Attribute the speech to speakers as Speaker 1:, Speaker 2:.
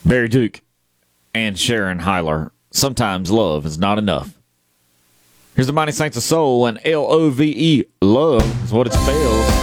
Speaker 1: Barry Duke and Sharon Hyler. Sometimes love is not enough. Here's the Mighty Saints of Soul, and Love, love is what it spells.